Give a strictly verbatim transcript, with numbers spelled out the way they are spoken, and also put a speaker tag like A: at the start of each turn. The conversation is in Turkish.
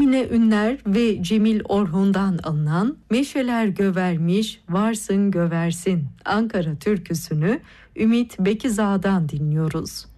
A: Emine Ünler ve Cemil Orhun'dan alınan Meşeler Gövermiş Varsın Göversin Ankara türküsünü Ümit Bekizada'dan dinliyoruz.